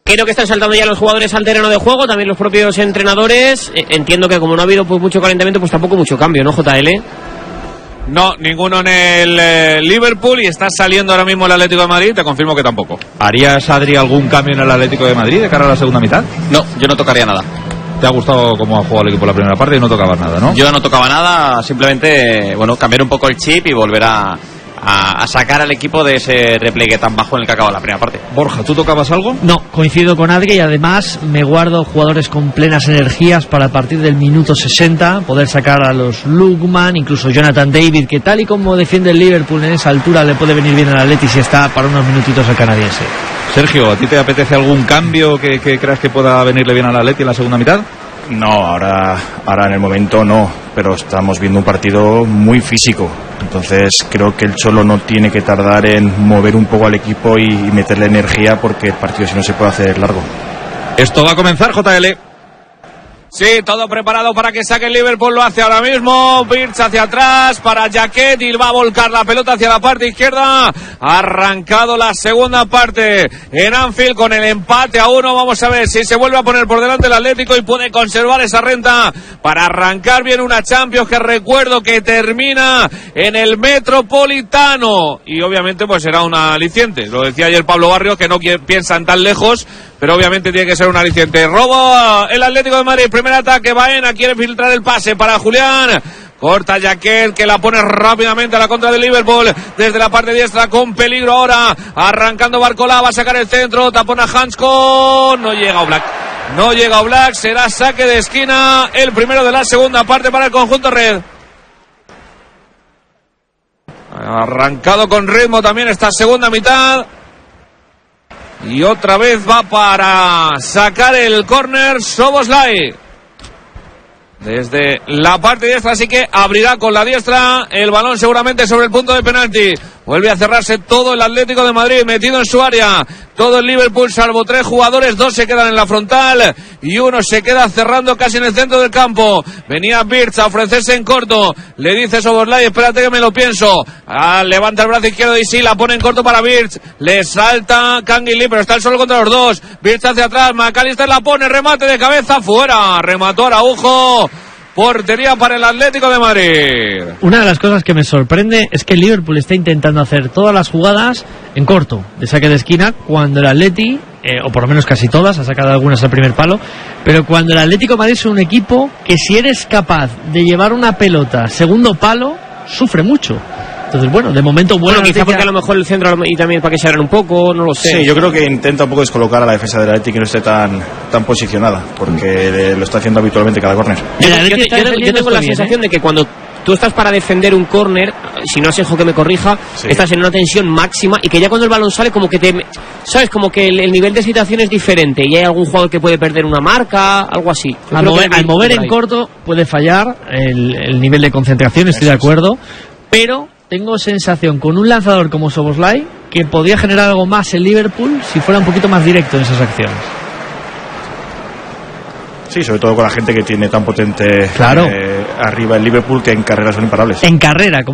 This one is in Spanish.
Creo que están saltando ya los jugadores al terreno de juego, también los propios entrenadores. Entiendo que como no ha habido pues mucho calentamiento, pues tampoco mucho cambio, ¿no, JL? No, ninguno en el Liverpool, y está saliendo ahora mismo el Atlético de Madrid. Te confirmo que tampoco. ¿Harías, Adri, algún cambio en el Atlético de Madrid de cara a la segunda mitad? No, yo no tocaría nada. ¿Te ha gustado cómo ha jugado el equipo la primera parte y no tocabas nada, no? Yo no tocaba nada, simplemente, cambiar un poco el chip y volver a sacar al equipo de ese repliegue tan bajo en el que acaba la primera parte. Borja, ¿tú tocabas algo? No, coincido con Adri, y además me guardo jugadores con plenas energías para a partir del minuto 60 poder sacar a los Lukman, incluso Jonathan David, que tal y como defiende el Liverpool en esa altura le puede venir bien al Atleti si está para unos minutitos al canadiense. Sergio, ¿a ti te apetece algún cambio que creas que pueda venirle bien al Atleti en la segunda mitad? No, ahora en el momento no, pero estamos viendo un partido muy físico. Entonces creo que el Cholo no tiene que tardar en mover un poco al equipo y meterle energía, porque el partido si no se puede hacer largo. Esto va a comenzar, JL. Sí, todo preparado para que saque el Liverpool, lo hace ahora mismo. Birch hacia atrás para Jaquet y va a volcar la pelota hacia la parte izquierda. Ha arrancado la segunda parte en Anfield con el empate a 1. Vamos a ver si se vuelve a poner por delante el Atlético y puede conservar esa renta para arrancar bien una Champions, que recuerdo que termina en el Metropolitano. Y obviamente pues será un aliciente. Lo decía ayer Pablo Barrios, que no piensan tan lejos, pero obviamente tiene que ser un aliciente. Robo el Atlético de Madrid. Primer ataque, Baena quiere filtrar el pase para Julián. Corta Jaquet, que la pone rápidamente a la contra del Liverpool desde la parte diestra, con peligro ahora. Arrancando Barcola, va a sacar el centro, tapona Hansko. No llega Oblak. No llega Oblak, será saque de esquina, el primero de la segunda parte para el conjunto red. Arrancado con ritmo también esta segunda mitad. Y otra vez va para sacar el córner Szoboszlai desde la parte diestra, así que abrirá con la diestra el balón seguramente sobre el punto de penalti. Vuelve a cerrarse todo el Atlético de Madrid metido en su área. Todo el Liverpool, salvo 3 jugadores, 2 se quedan en la frontal y 1 se queda cerrando casi en el centro del campo. Venía Birch a ofrecerse en corto. Le dice Szoboszlai, espérate que me lo pienso. Levanta el brazo izquierdo y sí, la pone en corto para Birch. Le salta Canguilí, pero está el solo contra los 2. Birch hacia atrás, McAllister la pone, remate de cabeza, fuera. Remató Araujo. Portería para el Atlético de Madrid. Una de las cosas que me sorprende es que el Liverpool está intentando hacer todas las jugadas en corto, de saque de esquina, cuando el Atleti, o por lo menos casi todas, ha sacado algunas al primer palo, pero cuando el Atlético de Madrid es un equipo que, si eres capaz de llevar una pelota segundo palo, sufre mucho. Entonces, bueno, de momento bueno, quizá porque a lo mejor el centro y también para que se abran un poco, no lo sé. Sí, yo creo que intenta un poco descolocar a la defensa del Atleti, que no esté tan posicionada, porque lo está haciendo habitualmente cada córner. Yo tengo la sensación de que cuando tú estás para defender un córner, si no Asenjo que me corrija, sí, estás en una tensión máxima, y que ya cuando el balón sale como que ¿sabes? Como que el nivel de situación es diferente y hay algún jugador que puede perder una marca, algo así. Al mover en corto puede fallar el nivel de concentración, estoy de acuerdo, pero tengo sensación con un lanzador como Szoboszlai que podría generar algo más el Liverpool si fuera un poquito más directo en esas acciones. Sí, sobre todo con la gente que tiene tan potente arriba el Liverpool, que en carrera son imparables. En carrera,